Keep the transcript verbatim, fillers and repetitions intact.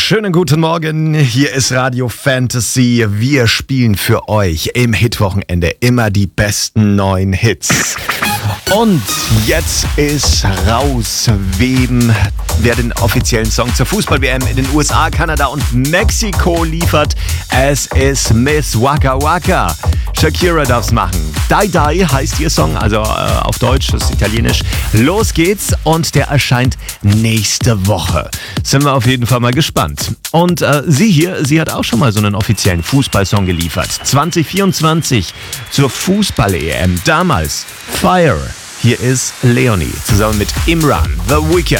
Schönen guten Morgen, hier ist Radio Fantasy. Wir spielen für euch im Hitwochenende immer die besten neuen Hits. Und jetzt ist raus, wem wer den offiziellen Song zur Fußball-W M in den U S A, Kanada und Mexiko liefert. Es ist Miss Waka Waka. Shakira darf's machen. Die Die heißt ihr Song, also äh, auf Deutsch, das ist italienisch. Los geht's und der erscheint nächste Woche. Sind wir auf jeden Fall mal gespannt. Und äh, sie hier, sie hat auch schon mal so einen offiziellen Fußballsong geliefert. zwanzig vierundzwanzig zur Fußball-E M. Damals Fire. Hier ist Leonie zusammen mit Imran, The Weeknd.